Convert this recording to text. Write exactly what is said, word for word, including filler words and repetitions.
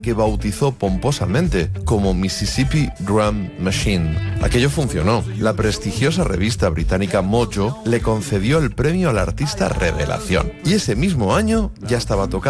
que bautizó pomposamente como Mississippi Drum Machine. Aquello funcionó. La prestigiosa revista británica Mojo le concedió el premio al artista revelación. Y ese mismo año ya estaba tocando